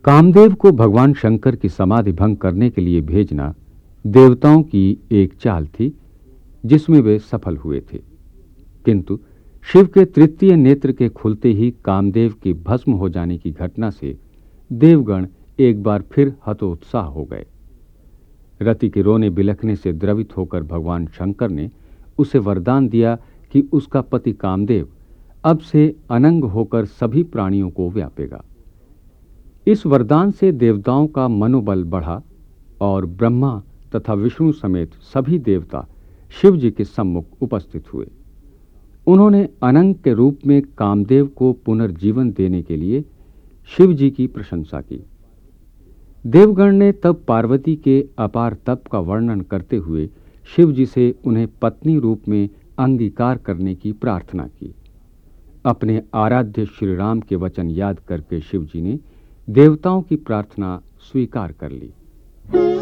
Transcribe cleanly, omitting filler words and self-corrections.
कामदेव को भगवान शंकर की समाधि भंग करने के लिए भेजना देवताओं की एक चाल थी, जिसमें वे सफल हुए थे। किंतु शिव के तृतीय नेत्र के खुलते ही कामदेव के भस्म हो जाने की घटना से देवगण एक बार फिर हतोत्साह हो गए। रति के रोने बिलखने से द्रवित होकर भगवान शंकर ने उसे वरदान दिया कि उसका पति कामदेव अब से अनंग होकर सभी प्राणियों को व्यापेगा। इस वरदान से देवताओं का मनोबल बढ़ा और ब्रह्मा तथा विष्णु समेत सभी देवता शिव जी के सम्मुख उपस्थित हुए। उन्होंने अनंग के रूप में कामदेव को पुनर्जीवन देने के लिए शिव जी की प्रशंसा की। देवगण ने तब पार्वती के अपार तप का वर्णन करते हुए शिव जी से उन्हें पत्नी रूप में अंगीकार करने की प्रार्थना की। अपने आराध्य श्री राम के वचन याद करके शिव जी ने देवताओं की प्रार्थना स्वीकार कर ली।